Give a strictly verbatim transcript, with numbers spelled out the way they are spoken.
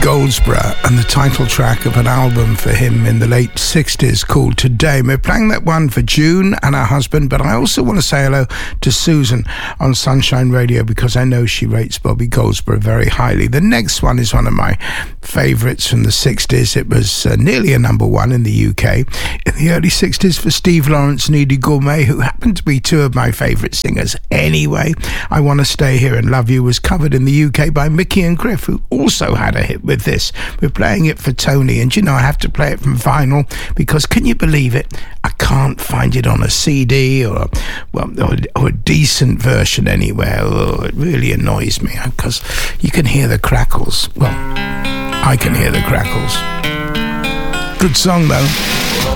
Goldsboro and the title track of an album for him in the late sixties called Today. We're playing that one for June and her husband, but I also want to say hello to Susan on Sunshine Radio because I know she rates Bobby Goldsboro very highly. The next one is one of my favourites from the sixties. It was uh, nearly a number one in the U K in the early sixties for Steve Lawrence and Edie Gourmet, who happened to be two of my favourite singers anyway. I Want to Stay Here and Love You was covered in the U K by Mickey and Griff, who also had a hit with this. We're playing it for Tony, and you know I have to play it from vinyl because can you believe it? I can't find it on a C D or a, well, or, or a decent version anywhere. Oh, it really annoys me because you can hear the crackles. Well, I can hear the crackles. Good song though.